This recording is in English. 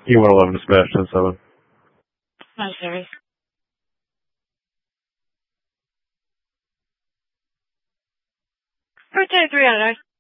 E111 to smash 10-7. Hi, Sherry. 3 on